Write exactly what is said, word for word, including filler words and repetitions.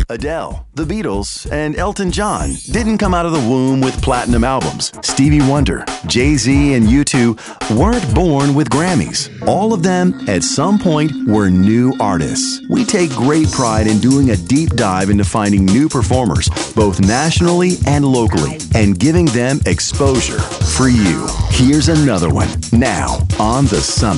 Adele, the Beatles, and Elton John didn't come out of the womb with platinum albums. Stevie Wonder, Jay-Z, and U two weren't born with Grammys. All of them, at some point, were new artists. We take great pride in doing a deep dive into finding new performers, both nationally and locally, and giving them exposure for you. Here's another one, now on The Summit.